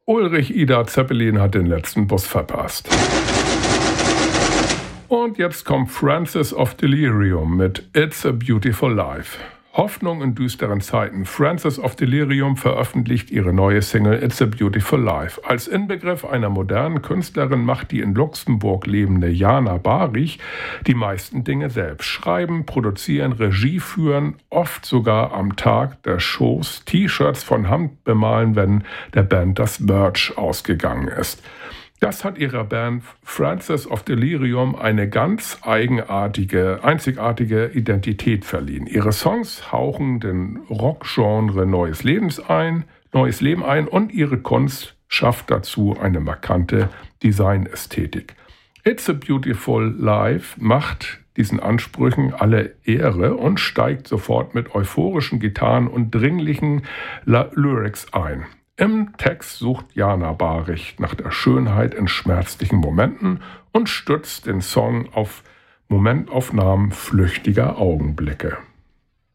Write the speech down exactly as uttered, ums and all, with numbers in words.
Ulrich Ida Zeppelin hat den letzten Bus verpasst. Und jetzt kommt Frances of Delirium mit It's a Beautiful Life. Hoffnung in düsteren Zeiten. Frances of Delirium veröffentlicht ihre neue Single It's a Beautiful Life. Als Inbegriff einer modernen Künstlerin macht die in Luxemburg lebende Jana Barich die meisten Dinge selbst. Schreiben, produzieren, Regie führen, oft sogar am Tag der Shows T-Shirts von Hand bemalen, wenn der Band das Merch ausgegangen ist. Das hat ihrer Band Frances of Delirium eine ganz eigenartige, einzigartige Identität verliehen. Ihre Songs hauchen den Rockgenre neues Lebens ein, neues Leben ein und ihre Kunst schafft dazu eine markante Designästhetik. It's a Beautiful Life macht diesen Ansprüchen alle Ehre und steigt sofort mit euphorischen Gitarren und dringlichen Lyrics ein. Im Text sucht Jana Barich nach der Schönheit in schmerzlichen Momenten und stützt den Song auf Momentaufnahmen flüchtiger Augenblicke.